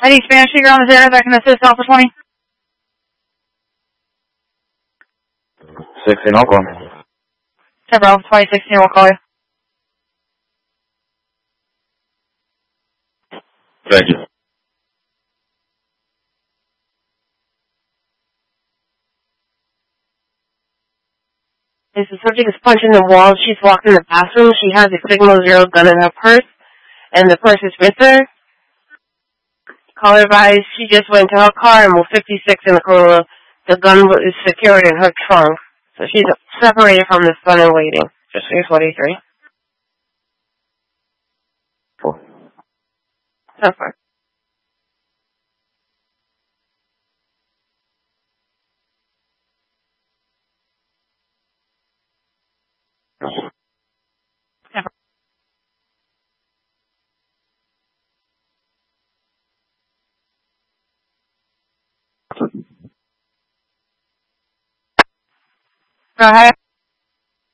Any Spanish speaker on this area that can assist Alpha 20? 16 Oakland. 10 Bravo 2016, we'll call you. Thank you. The subject is punching the wall. She's walked in the bathroom. She has a Sigma Zero gun in her purse, and the purse is with her. Caller advised she just went to her car and moved 56 in the Corolla. The gun is secured in her trunk. So she's separated from this gun and waiting. Just 43. Cool. So far. Go ahead.